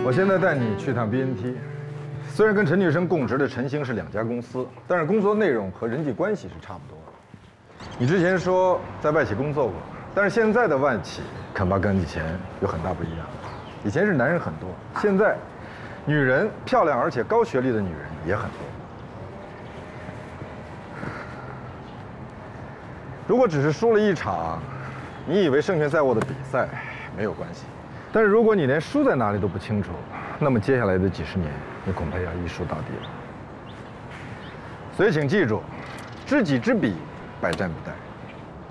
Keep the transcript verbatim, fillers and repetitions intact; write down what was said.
我现在带你去趟 B N T， 虽然跟陈女士供职的陈星是两家公司，但是工作内容和人际关系是差不多的。你之前说在外企工作过，但是现在的外企恐怕跟以前有很大不一样。以前是男人很多，现在女人漂亮而且高学历的女人也很多。如果只是输了一场，你以为胜券在握的比赛没有关系，但是如果你连输在哪里都不清楚，那么接下来的几十年，你恐怕要一输到底了。所以请记住，知己知彼，百战不殆。